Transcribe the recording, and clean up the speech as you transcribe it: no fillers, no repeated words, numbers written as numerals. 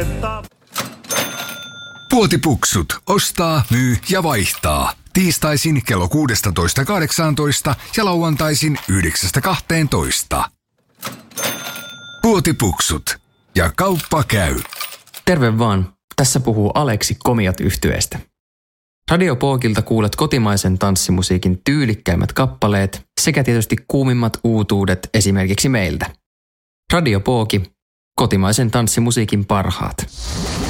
Puotipuksut. Ostaa, myy ja vaihtaa. Tiistaisin kello 16.18 ja lauantaisin 9.12. Puotipuksut. Ja kauppa käy. Terve vaan. Tässä puhuu Aleksi Komiat -yhtyeestä. Radio Pookilta kuulet kotimaisen tanssimusiikin tyylikkäimmät kappaleet sekä tietysti kuumimmat uutuudet esimerkiksi meiltä. Radio Pooki, kotimaisen tanssimusiikin parhaat.